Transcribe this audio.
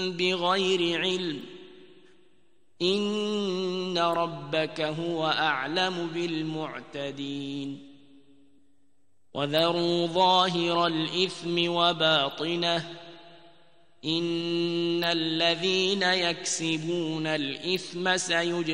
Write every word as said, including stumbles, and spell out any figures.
بغير علم إن ربك هو أعلم بالمعتدين وذروا ظاهر الإثم وباطنه إن الذين يكسبون الإثم سيجزون